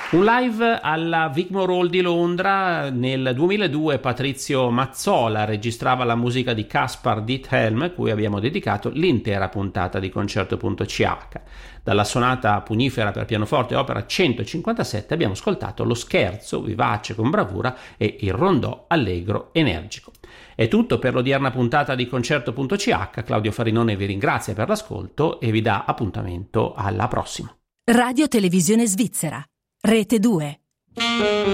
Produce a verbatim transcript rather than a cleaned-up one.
Un live alla Wigmore Hall di Londra. Nel duemiladue Patrizio Mazzola registrava la musica di Caspar Diethelm, cui abbiamo dedicato l'intera puntata di Concerto.ch. Dalla sonata punifera per pianoforte opera centocinquantasette abbiamo ascoltato lo scherzo vivace con bravura e il rondò allegro energico. È tutto per l'odierna puntata di Concerto.ch. Claudio Farinone vi ringrazia per l'ascolto e vi dà appuntamento alla prossima. Radio Televisione Svizzera, Rete due.